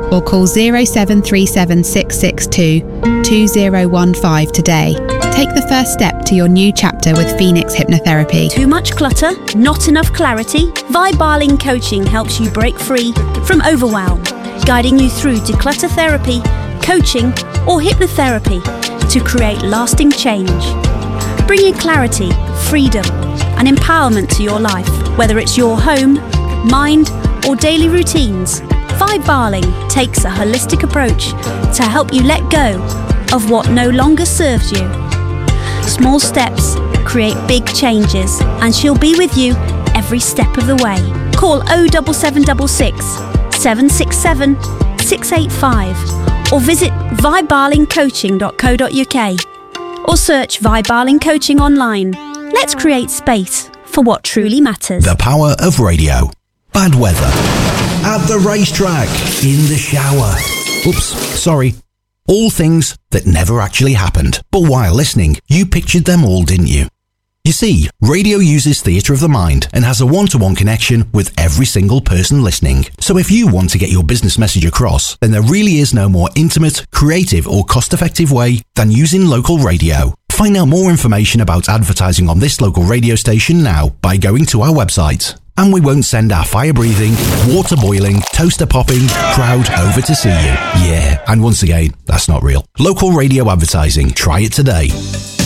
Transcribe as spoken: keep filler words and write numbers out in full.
or call zero seven three seven six six two two zero one five today. Take the first step to your new chapter with Phoenix Hypnotherapy. Too much clutter? Not enough clarity? Vibe Coaching helps you break free from overwhelm, guiding you through declutter therapy, coaching or hypnotherapy to create lasting change. Bringing clarity, freedom and empowerment to your life, whether it's your home, mind or daily routines. Vibe Barling takes a holistic approach to help you let go of what no longer serves you. Small steps create big changes, and she'll be with you every step of the way. Call oh seven seven six six, seven six seven, six eight five or visit vibe barling coaching dot co dot uk or search Vibe Barling Coaching online. Let's create space for what truly matters. The power of radio. Bad weather. At the racetrack. In the shower. Oops, sorry. All things that never actually happened. But while listening, you pictured them all, didn't you? You see, radio uses theatre of the mind and has a one-to-one connection with every single person listening. So if you want to get your business message across, then there really is no more intimate, creative or cost-effective way than using local radio. Find out more information about advertising on this local radio station now by going to our website. And we won't send our fire-breathing, water-boiling, toaster-popping crowd over to see you. Yeah, and once again, that's not real. Local radio advertising. Try it today.